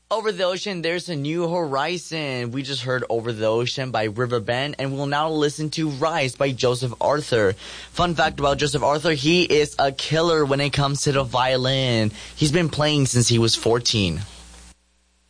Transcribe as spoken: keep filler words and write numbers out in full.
Over the Ocean, there's a new horizon. We just heard Over the Ocean by Riverbend, and we'll now listen to Rise by Joseph Arthur. Fun fact about Joseph Arthur, he is a killer when it comes to the violin. He's been playing since he was fourteen.